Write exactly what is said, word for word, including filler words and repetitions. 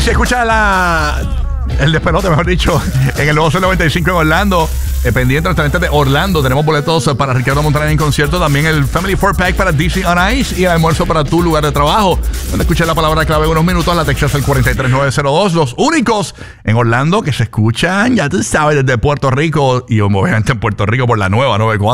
noche escucha la... el despelote, mejor dicho, en el nuevo C noventa y cinco en Orlando. Eh, pendiente de los talentos de Orlando. Tenemos boletos eh, para Ricardo Montaner en concierto. También el Family four pack para D C on Ice y el almuerzo para tu lugar de trabajo. Donde escuchas la palabra clave en unos minutos. La textura es el cuatro tres nueve cero dos. Los únicos en Orlando que se escuchan, ya tú sabes, desde Puerto Rico. Y obviamente en Puerto Rico por la nueva noventa y cuatro.